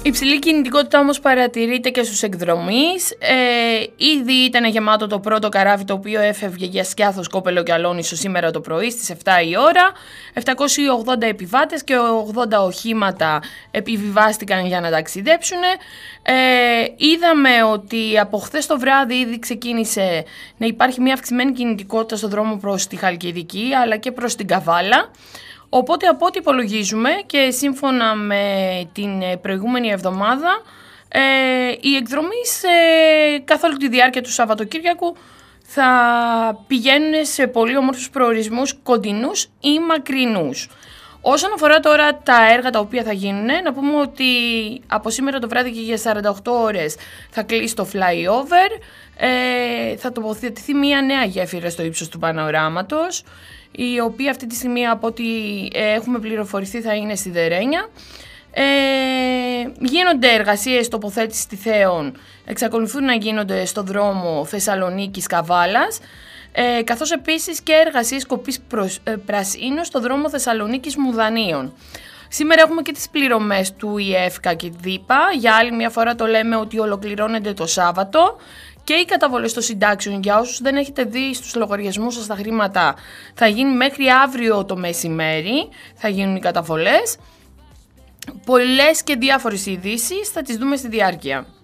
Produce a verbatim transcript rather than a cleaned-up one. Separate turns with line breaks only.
Υψηλή κινητικότητα όμως παρατηρείται και στους εκδρομείς. Ε, ήδη ήταν γεμάτο το πρώτο καράβι το οποίο έφευγε για Σκιάθος, Κόπελο και Αλόνισο σήμερα το πρωί στις επτά η ώρα. επτακόσιοι ογδόντα επιβάτες και ογδόντα οχήματα επιβιβάστηκαν για να ταξιδέψουν. Ε, είδαμε ότι από χθες το βράδυ ήδη ξεκίνησε να υπάρχει μια αυξημένη κινητικότητα στο δρόμο προς τη Χαλκιδική αλλά και προς την Καβάλα. Οπότε από ό,τι υπολογίζουμε και σύμφωνα με την προηγούμενη εβδομάδα, ε, οι εκδρομείς ε, καθ' όλη τη διάρκεια του Σαββατοκύριακου θα πηγαίνουν σε πολύ όμορφους προορισμούς κοντινούς ή μακρινούς. Όσον αφορά τώρα τα έργα τα οποία θα γίνουν, να πούμε ότι από σήμερα το βράδυ και για σαράντα οκτώ ώρες θα κλείσει το flyover, ε, θα τοποθετηθεί μια νέα γέφυρα στο ύψος του πανοράματος, η οποία αυτή τη στιγμή από ό,τι έχουμε πληροφορηθεί θα είναι σιδερένια. Ε, γίνονται εργασίες τοποθέτησης τυθέων, εξακολουθούν να γίνονται στο δρόμο Θεσσαλονίκης Καβάλας, ε, καθώς επίσης και εργασίες κοπής προς, ε, πρασίνου στο δρόμο Θεσσαλονίκης Μουδανίων. Σήμερα έχουμε και τις πληρωμές του ΙΕΦΚΑ και ΔΥΠΑ, για άλλη μια φορά το λέμε ότι ολοκληρώνεται το Σάββατο. Και οι καταβολές των συντάξεων, για όσους δεν έχετε δει στους λογαριασμούς σας τα χρήματα, θα γίνει μέχρι αύριο το μεσημέρι, θα γίνουν οι καταβολές. Πολλές και διάφορες ειδήσεις θα τις δούμε στη διάρκεια.